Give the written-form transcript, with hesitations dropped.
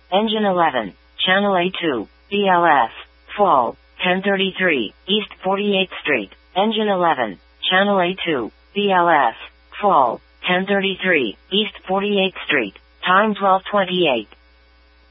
Engine 11, Channel A2, BLS, Fall, 1033, East 48th Street. Engine 11, Channel A2, BLS, Fall, 1033, East 48th Street. Time 12:28.